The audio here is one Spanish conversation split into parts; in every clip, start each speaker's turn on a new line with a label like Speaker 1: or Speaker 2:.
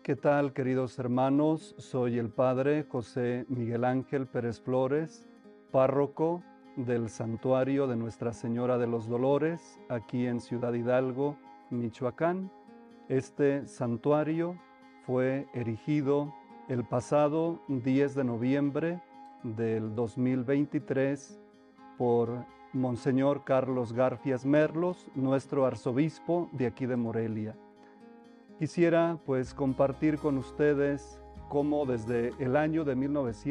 Speaker 1: ¿Qué tal, queridos hermanos? Soy el Padre José Miguel Ángel Pérez Flores, párroco del Santuario de Nuestra Señora de los Dolores, aquí en Ciudad Hidalgo, Michoacán. Este santuario fue erigido el pasado 10 de noviembre del 2023 por Monseñor Carlos Garfias Merlos, nuestro arzobispo de aquí de Morelia. Quisiera pues compartir con ustedes cómo desde el año de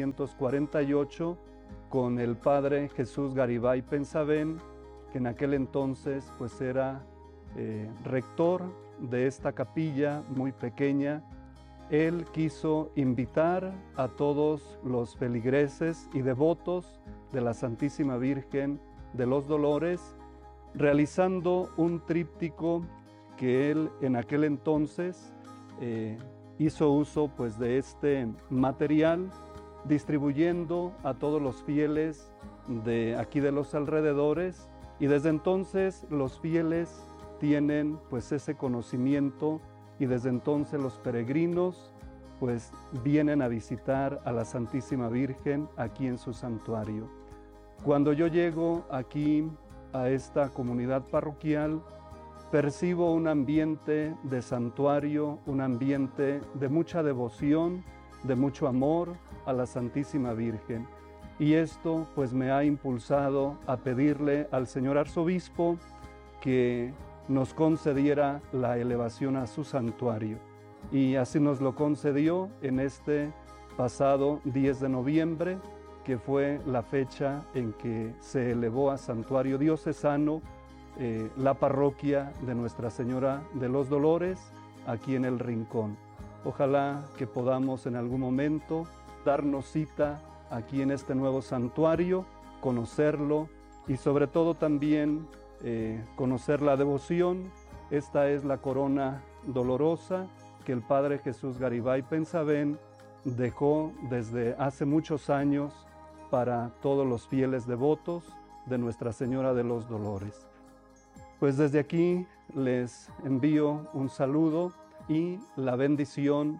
Speaker 1: 1948, con el padre Jesús Garibay Pensabén, que en aquel entonces pues era rector de esta capilla muy pequeña, él quiso invitar a todos los feligreses y devotos de la Santísima Virgen de los Dolores, realizando un tríptico que él en aquel entonces hizo uso pues de este material, distribuyendo a todos los fieles de aquí de los alrededores, y desde entonces los fieles tienen pues ese conocimiento, y desde entonces los peregrinos pues vienen a visitar a la Santísima Virgen aquí en su santuario. Cuando yo llego aquí a esta comunidad parroquial, percibo un ambiente de santuario, un ambiente de mucha devoción, de mucho amor a la Santísima Virgen. Y esto pues me ha impulsado a pedirle al señor arzobispo que nos concediera la elevación a su santuario. Y así nos lo concedió en este pasado 10 de noviembre, que fue la fecha en que se elevó a santuario diocesano la parroquia de Nuestra Señora de los Dolores, aquí en El Rincón. Ojalá que podamos en algún momento darnos cita aquí en este nuevo santuario, conocerlo y sobre todo también conocer la devoción. Esta es la corona dolorosa que el Padre Jesús Garibay Pensabén dejó desde hace muchos años para todos los fieles devotos de Nuestra Señora de los Dolores. Pues desde aquí les envío un saludo y la bendición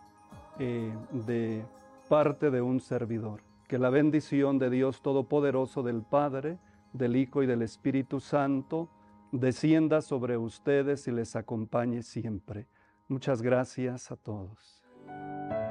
Speaker 1: de parte de un servidor. Que la bendición de Dios Todopoderoso, del Padre, del Hijo y del Espíritu Santo descienda sobre ustedes y les acompañe siempre. Muchas gracias a todos.